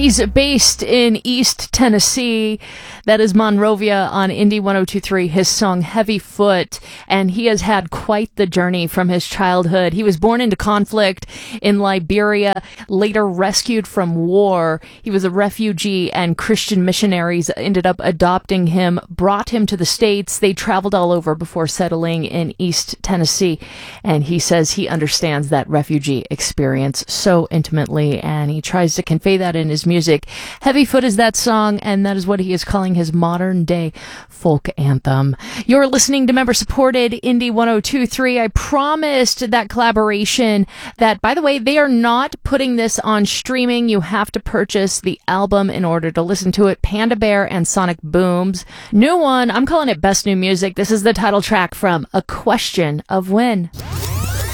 He's based in East Tennessee. That is Monrovia on Indie 102.3, his song Heavy Foot. And he has had quite the journey from his childhood. He was born into conflict in Liberia, later rescued from war. He was a refugee, and Christian missionaries ended up adopting him, brought him to the States. They traveled all over before settling in East Tennessee. And he says he understands that refugee experience so intimately, and he tries to convey that in his music. Heavy Foot is that song, and that is what he is calling his modern day folk anthem. You're listening to member-supported Indie 102.3. I promised that collaboration that, by the way, they are not putting this on streaming. You have to purchase the album in order to listen to it. Panda Bear and Sonic Booms. New one, I'm calling it Best New Music. This is the title track from A Question of When.